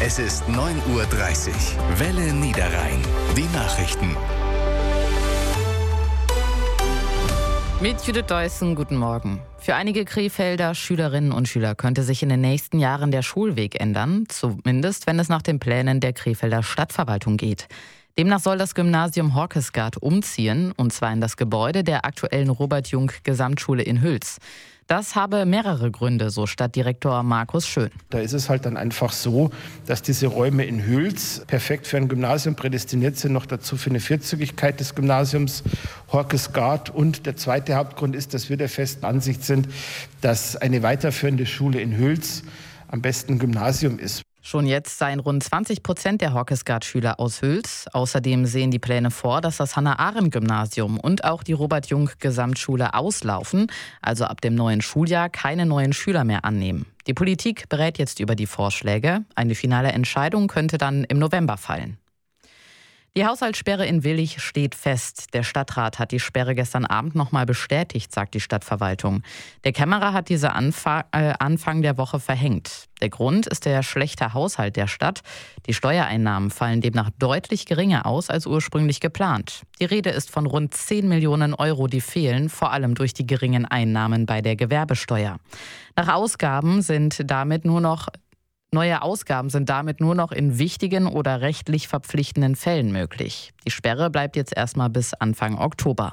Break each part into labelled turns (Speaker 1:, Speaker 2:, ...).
Speaker 1: Es ist 9:30 Uhr. Welle Niederrhein. Die Nachrichten.
Speaker 2: Mit Judith Deussen, guten Morgen. Für einige Krefelder Schülerinnen und Schüler könnte sich in den nächsten Jahren der Schulweg ändern, zumindest wenn es nach den Plänen der Krefelder Stadtverwaltung geht. Demnach soll das Gymnasium Horkesgaard umziehen, und zwar in das Gebäude der aktuellen Robert-Jung-Gesamtschule in Hüls. Das habe mehrere Gründe, so Stadtdirektor Markus Schön.
Speaker 3: Da ist es halt dann einfach so, dass diese Räume in Hüls perfekt für ein Gymnasium prädestiniert sind, noch dazu für eine Vierzügigkeit des Gymnasiums Horkesgaard. Und der zweite Hauptgrund ist, dass wir der festen Ansicht sind, dass eine weiterführende Schule in Hüls am besten Gymnasium ist.
Speaker 2: Schon jetzt seien rund 20% der Horkesgaard-Schüler aus Hüls. Außerdem sehen die Pläne vor, dass das Hannah-Arendt-Gymnasium und auch die Robert-Jung-Gesamtschule auslaufen, also ab dem neuen Schuljahr keine neuen Schüler mehr annehmen. Die Politik berät jetzt über die Vorschläge. Eine finale Entscheidung könnte dann im November fallen. Die Haushaltssperre in Willich steht fest. Der Stadtrat hat die Sperre gestern Abend nochmal bestätigt, sagt die Stadtverwaltung. Der Kämmerer hat diese Anfang der Woche verhängt. Der Grund ist der schlechte Haushalt der Stadt. Die Steuereinnahmen fallen demnach deutlich geringer aus als ursprünglich geplant. Die Rede ist von rund 10 Millionen Euro, die fehlen, vor allem durch die geringen Einnahmen bei der Gewerbesteuer. Neue Ausgaben sind damit nur noch in wichtigen oder rechtlich verpflichtenden Fällen möglich. Die Sperre bleibt jetzt erstmal bis Anfang Oktober.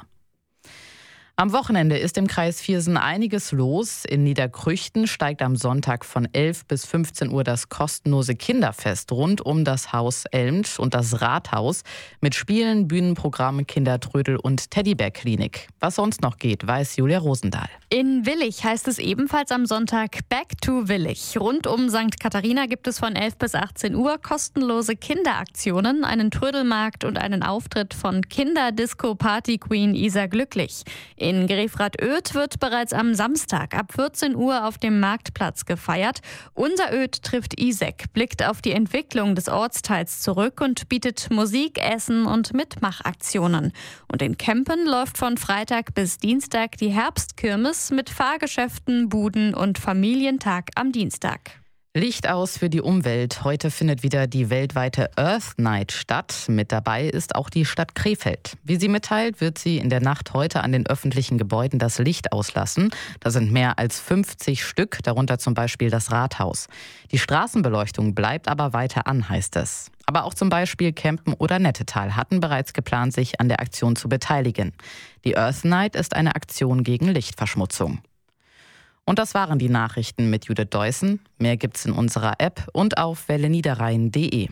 Speaker 2: Am Wochenende ist im Kreis Viersen einiges los. In Niederkrüchten steigt am Sonntag von 11 bis 15 Uhr das kostenlose Kinderfest rund um das Haus Elmt und das Rathaus mit Spielen, Bühnenprogramm, Kindertrödel und Teddybär-Klinik. Was sonst noch geht, weiß Julia Rosendahl.
Speaker 4: In Willich heißt es ebenfalls am Sonntag Back to Willich. Rund um St. Katharina gibt es von 11 bis 18 Uhr kostenlose Kinderaktionen, einen Trödelmarkt und einen Auftritt von Kinderdisco-Party-Queen Isa Glücklich. In Grefrath-Oedt wird bereits am Samstag ab 14 Uhr auf dem Marktplatz gefeiert. Unser Oedt trifft Isek, blickt auf die Entwicklung des Ortsteils zurück und bietet Musik, Essen und Mitmachaktionen. Und in Kempen läuft von Freitag bis Dienstag die Herbstkirmes mit Fahrgeschäften, Buden und Familientag am Dienstag.
Speaker 2: Licht aus für die Umwelt. Heute findet wieder die weltweite Earth Night statt. Mit dabei ist auch die Stadt Krefeld. Wie sie mitteilt, wird sie in der Nacht heute an den öffentlichen Gebäuden das Licht auslassen. Da sind mehr als 50 Stück, darunter zum Beispiel das Rathaus. Die Straßenbeleuchtung bleibt aber weiter an, heißt es. Aber auch zum Beispiel Kempen oder Nettetal hatten bereits geplant, sich an der Aktion zu beteiligen. Die Earth Night ist eine Aktion gegen Lichtverschmutzung. Und das waren die Nachrichten mit Judith Deussen. Mehr gibt's in unserer App und auf welleniederrhein.de.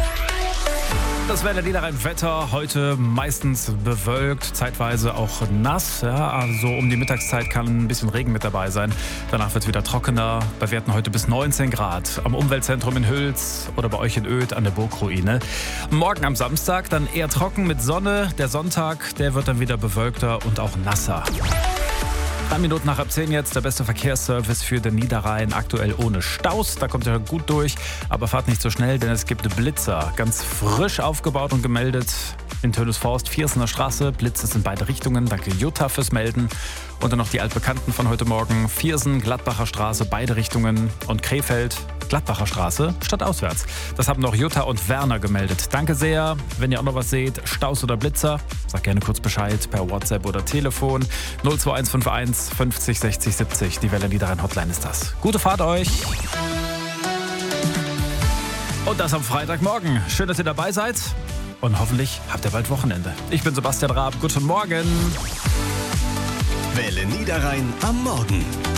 Speaker 5: Das Welle Niederrhein-Wetter heute meistens bewölkt, zeitweise auch nass. Ja, also um die Mittagszeit kann ein bisschen Regen mit dabei sein. Danach wird es wieder trockener. Bei Werten heute bis 19 Grad. Am Umweltzentrum in Hüls oder bei euch in Oedt an der Burgruine. Morgen am Samstag dann eher trocken mit Sonne. Der Sonntag, der wird dann wieder bewölkter und auch nasser. 3 Minuten nach ab 10 jetzt, der beste Verkehrsservice für den Niederrhein, aktuell ohne Staus. Da kommt ihr gut durch, aber fahrt nicht so schnell, denn es gibt Blitzer. Ganz frisch aufgebaut und gemeldet in Tönisforst, Viersener Straße. Blitze in beide Richtungen, danke Jutta fürs Melden. Und dann noch die Altbekannten von heute Morgen. Viersen, Gladbacher Straße, beide Richtungen. Und Krefeld, Gladbacher Straße, stadtauswärts. Das haben noch Jutta und Werner gemeldet. Danke sehr. Wenn ihr auch noch was seht, Staus oder Blitzer, sagt gerne kurz Bescheid per WhatsApp oder Telefon. 02151 50 60 70. Die Welle Niederrhein Hotline ist das. Gute Fahrt euch. Und das am Freitagmorgen. Schön, dass ihr dabei seid. Und hoffentlich habt ihr bald Wochenende. Ich bin Sebastian Raab. Guten Morgen.
Speaker 1: Welle Niederrhein am Morgen.